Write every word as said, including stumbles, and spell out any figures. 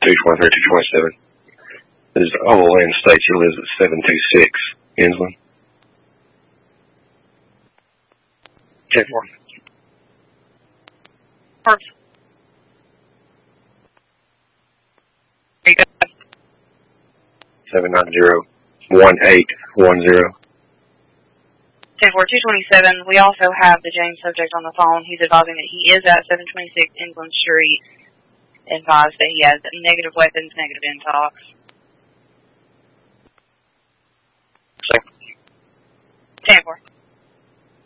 two twenty-three, two twenty-seven. This is Overland States. He lives at seven two six Inland. ten four. First. There you go. seven nine zero, one eight one zero. ten four, two twenty-seven. We also have the James subject on the phone. He's advising that he is at seven twenty-six England Street. Advised that he has negative weapons, negative intox. ten four.